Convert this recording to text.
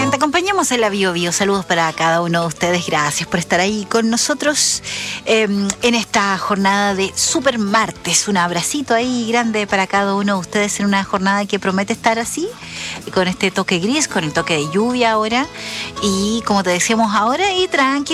Te acompañamos en la Bio Bio. Saludos para cada uno de ustedes. Gracias por estar ahí con nosotros en esta jornada de Super Martes. Un abracito ahí grande para cada uno de ustedes en una jornada que promete estar así, con este toque gris, con el toque de lluvia ahora. Y como te decíamos ahora, y tranqui,